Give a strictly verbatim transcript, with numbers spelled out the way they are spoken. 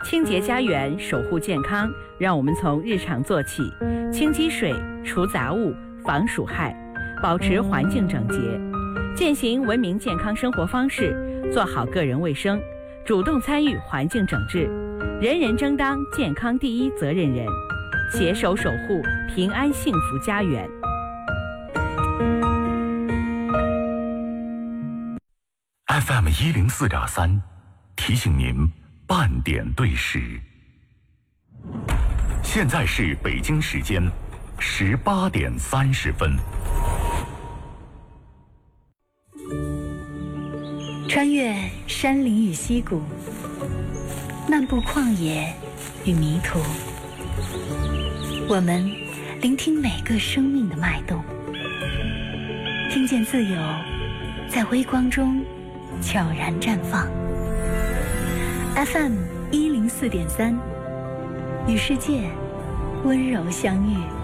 清洁家园，守护健康，让我们从日常做起，清积水，除杂物，防鼠害，保持环境整洁，践行文明健康生活方式，做好个人卫生，主动参与环境整治，人人争当健康第一责任人，携手守护平安幸福家园。 F M 一零四点三，提醒您半点对时。现在是北京时间十八点三十分。 穿越山林与溪谷，漫步旷野与迷途，我们聆听每个生命的脉动，听见自由在微光中悄然绽放。 F M 一零四点三，与世界温柔相遇。